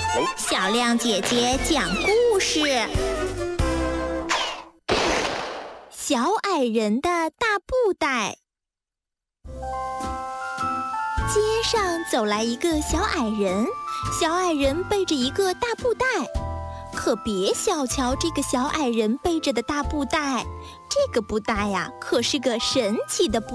小亮姐姐讲故事：小矮人的大布袋。街上走来一个小矮人，小矮人背着一个大布袋。可别小瞧这个小矮人背着的大布袋，这个布袋呀，可是个神奇的布